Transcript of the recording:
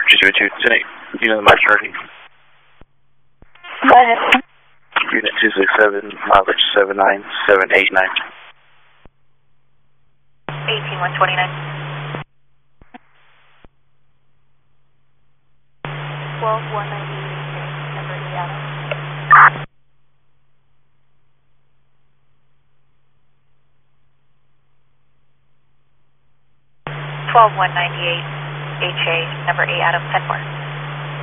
202, Unit, mileage already. Go ahead. Unit 267, mileage 79789. 18129. 12198, number 8 Adam. 12198, HA, number 8 Adam, 10-4.